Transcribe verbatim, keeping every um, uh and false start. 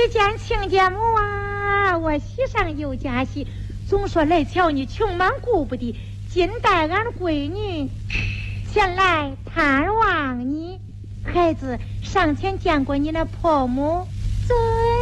见亲家母啊，我喜上有加喜，总说来瞧你穷忙顾不得，今带俺闺女前来探望你。孩子上前见过你的婆母，尊